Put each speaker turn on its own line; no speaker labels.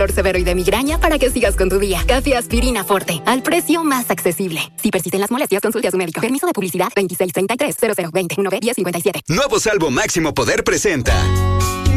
dolor severo y de migraña para que sigas con tu día. Café Aspirina Forte, al precio más accesible. Si persisten las molestias, consulte a su médico. Permiso de publicidad 2633 0020 1B 1057.
Nuevo Salvo Máximo Poder presenta